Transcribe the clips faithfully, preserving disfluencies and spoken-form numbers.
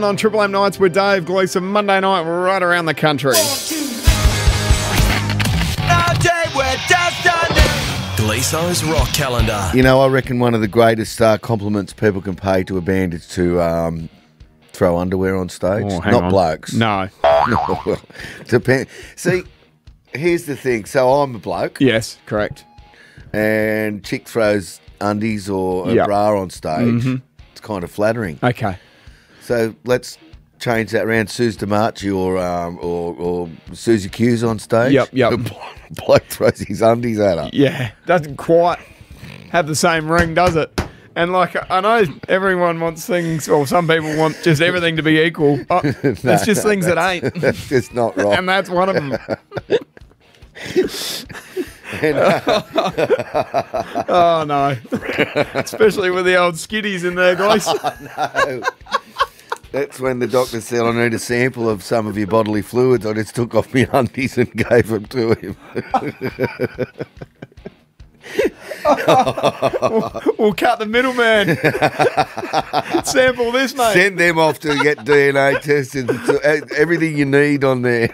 On Triple M Nights with Dave Gleeson, Monday night right around the country. Gleeson's Rock Calendar. You know, I reckon one of the greatest uh, compliments people can pay to a band is to um, throw underwear on stage. Oh, hang Not on. blokes. No. Depend. See, here's the thing. So I'm a bloke. Yes, correct. And chick throws undies or a Yep. bra on stage. Mm-hmm. It's kind of flattering. Okay. So let's change that around. Suze DeMarchi or um, or, or Susie Q's on stage. Yep, yep. The bloke throws his undies at her. Yeah, doesn't quite have the same ring, does it? And like, I know everyone wants things, or some people want just everything to be equal. Oh, there's No, just no, things that ain't. That's just not right. And that's one of them. And, uh, Oh, no. Especially with the old skiddies in there, guys. no. That's when the doctor said, I need a sample of some of your bodily fluids. I just took off my undies and gave them to him. we'll, we'll cut the middleman. Sample this, mate. Send them off to get D N A tested. To, everything you need on there.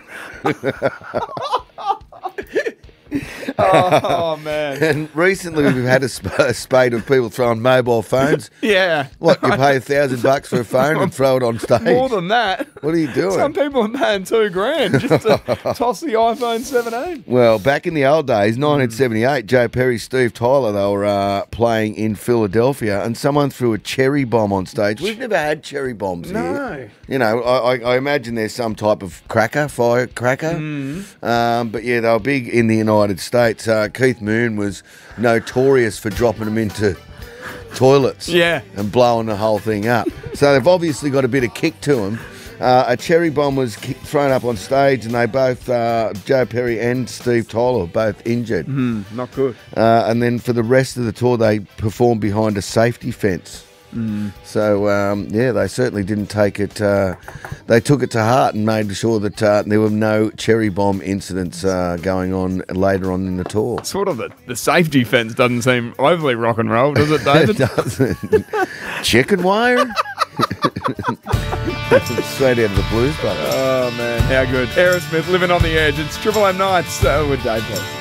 Oh, oh, man. And recently we've had a, sp- a spate of people throwing mobile phones. Yeah. What, you pay a thousand bucks for a phone and throw it on stage? More than that. What are you doing? Some people are paying two grand just to toss the iPhone seventeen. Well, back in the old days, nineteen seventy-eight, Joe Perry, Steve Tyler, they were uh, playing in Philadelphia, and someone threw a cherry bomb on stage. We've never had cherry bombs No. here. You know, I, I, I imagine there's some type of cracker, firecracker. Mm. Um, but yeah, they were big in the United States. Uh, Keith Moon was notorious for dropping them into toilets Yeah. and blowing the whole thing up. So they've obviously got a bit of kick to them. Uh, a cherry bomb was ki- thrown up on stage, and they both, uh, Joe Perry and Steve Tyler, were both injured. Mm, not good. Uh, and then for the rest of the tour, they performed behind a safety fence. Mm. So, um, yeah, they certainly didn't take it. Uh, they took it to heart and made sure that uh, there were no cherry bomb incidents uh, going on later on in the tour. Sort of the, the safety fence doesn't seem overly rock and roll, does it, David? It doesn't. Chicken wire? Straight out of the Blues Brothers. Oh, man. How good. Aerosmith, Living on the Edge. It's Triple M Nights uh, with Dave Gleeson.